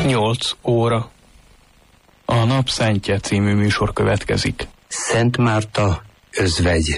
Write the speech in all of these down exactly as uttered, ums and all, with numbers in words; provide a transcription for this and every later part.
Nyolc óra. A Nap Szentje című műsor következik. Szent Márta özvegy.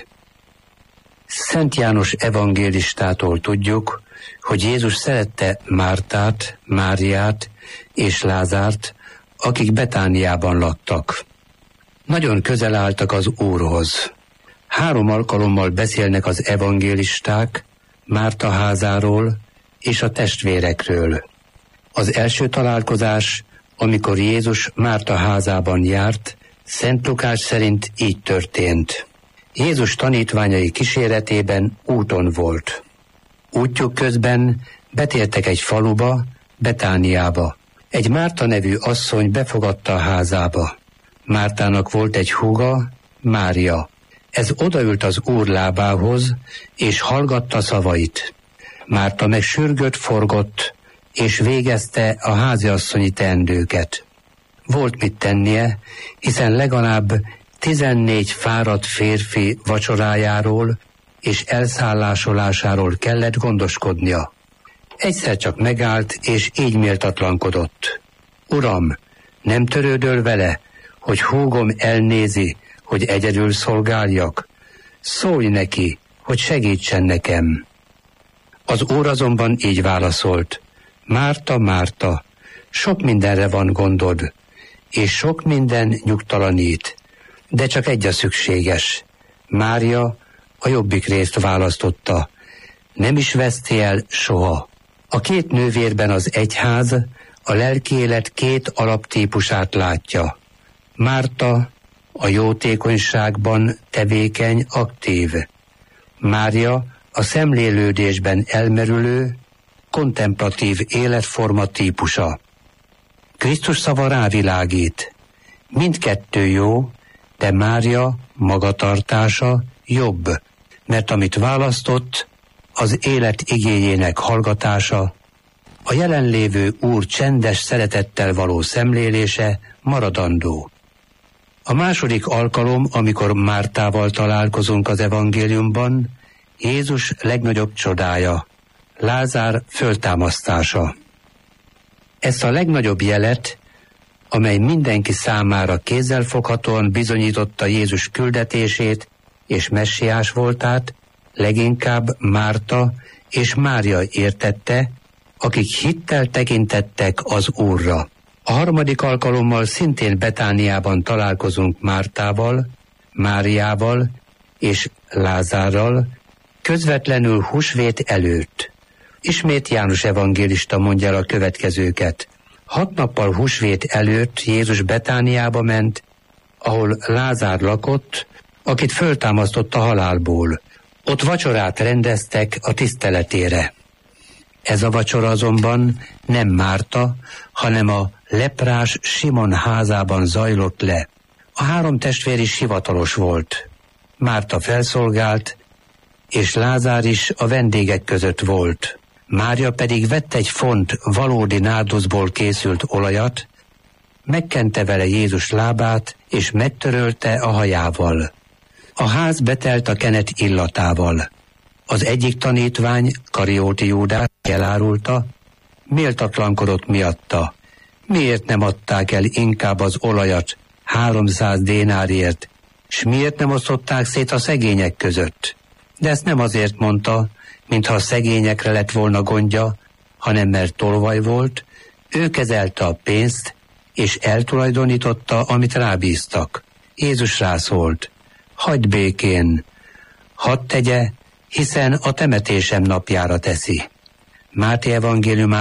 Szent János evangélistától tudjuk, hogy Jézus szerette Mártát, Máriát és Lázárt, akik Betániában laktak. Nagyon közel álltak az Úrhoz. Három alkalommal beszélnek az evangélisták Márta házáról és a testvérekről. Az első találkozás, amikor Jézus Márta házában járt, Szent Lukás szerint így történt. Jézus tanítványai kíséretében úton volt. Útjuk közben betértek egy faluba, Betániába. Egy Márta nevű asszony befogadta a házába. Mártának volt egy húga, Mária. Ez odaült az Úr lábához, és hallgatta szavait. Márta meg sürgött, forgott, és végezte a háziasszonyi teendőket. Volt mit tennie, hiszen legalább tizennégy fáradt férfi vacsorájáról és elszállásolásáról kellett gondoskodnia. Egyszer csak megállt, és így méltatlankodott. Uram, nem törődöl vele, hogy húgom elnézi, hogy egyedül szolgáljak? Szólj neki, hogy segítsen nekem. Az Úr azonban így válaszolt. Márta, Márta, sok mindenre van gondod, és sok minden nyugtalanít, de csak egy a szükséges. Mária a jobbik részt választotta, nem is veszti el soha. A két nővérben az egyház a lelki élet két alaptípusát látja. Márta a jótékonyságban tevékeny, aktív. Mária a szemlélődésben elmerülő, kontemplatív életforma típusa. Krisztus szava rávilágít. Mindkettő jó, de Mária magatartása jobb, mert amit választott, az élet igényének hallgatása, a jelenlévő Úr csendes szeretettel való szemlélése maradandó. A második alkalom, amikor Mártával találkozunk az evangéliumban, Jézus legnagyobb csodája, Lázár föltámasztása. Ezt a legnagyobb jelet, amely mindenki számára kézzelfoghatóan bizonyította Jézus küldetését és messiás voltát, leginkább Márta és Mária értette, akik hittel tekintettek az Úrra. A harmadik alkalommal szintén Betániában találkozunk Mártával, Máriával és Lázárral, közvetlenül húsvét előtt. Ismét János evangélista mondja el a következőket. Hat nappal húsvét előtt Jézus Betániába ment, ahol Lázár lakott, akit föltámasztott a halálból. Ott vacsorát rendeztek a tiszteletére. Ez a vacsora azonban nem Márta, hanem a leprás Simon házában zajlott le. A három testvér is hivatalos volt. Márta felszolgált, és Lázár is a vendégek között volt. Mária pedig vett egy font valódi nárdusból készült olajat, megkente vele Jézus lábát, és megtörölte a hajával. A ház betelt a kenet illatával. Az egyik tanítvány, Karióti Júdás elárulta, méltatlankodott miatta. Miért nem adták el inkább az olajat háromszáz dénárért, s miért nem osztották szét a szegények között? De ezt nem azért mondta, mintha a szegényekre lett volna gondja, hanem mert tolvaj volt, ő kezelte a pénzt, és eltulajdonította, amit rábíztak. Jézus rászólt, hagyd békén, hadd tegye, hiszen a temetésem napjára teszi. Máté evangéliumában